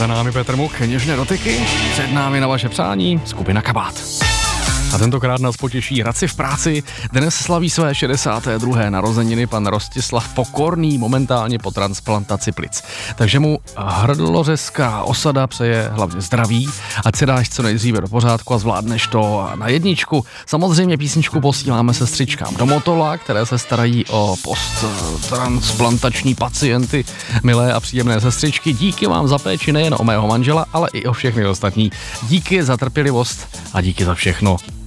Za námi Petr Muk, něžné dotyky, před námi na vaše přání skupina Kabát. A tentokrát nás potěší Radci v práci. Dnes slaví své 62. narozeniny pan Rostislav Pokorný, momentálně po transplantaci plic. Takže mu hrdlořezká osada přeje hlavně zdraví, ať se dáš co nejdříve do pořádku a zvládneš to na jedničku. Samozřejmě písničku posíláme sestřičkám do Motola, které se starají o posttransplantační pacienty. Milé a příjemné sestřičky, díky vám za péči nejen o mého manžela, ale i o všechny ostatní. Díky za trpělivost a díky za všechno.